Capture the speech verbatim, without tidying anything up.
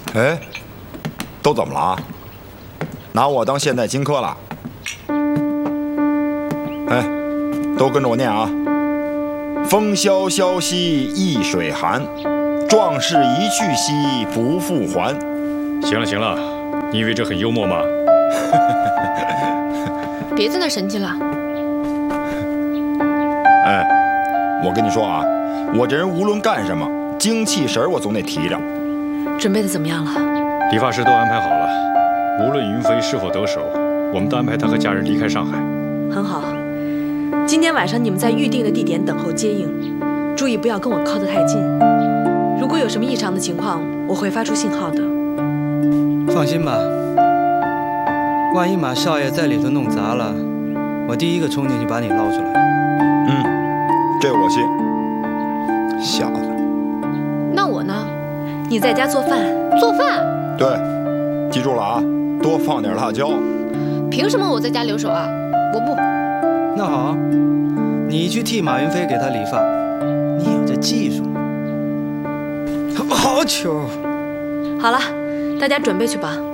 哎，都怎么了啊？拿我当现代荆轲了？哎，都跟着我念啊！风萧萧兮易水寒，壮士一去兮不复还。 行了行了，你以为这很幽默吗？ 别在那神气了。 哎，我跟你说啊，我这人无论干什么，精气神我总得提着。 准备的怎么样了？ 理发师都安排好了，无论云飞是否得手，我们都安排他和家人离开上海。 很好，今天晚上你们在预定的地点等候接应，注意不要跟我靠得太近。如果有什么异常的情况，我会发出信号的。 放心吧，万一马少爷在里头弄砸了，我第一个冲进去把你捞出来。 嗯，这我信。小子， 那我呢？ 你在家做饭？ 做饭？ 对，记住了啊，多放点辣椒。 凭什么我在家留守啊？我不。 那好，你去替马云飞给他理发，你有这技术。好球！ 好了，大家准备去吧。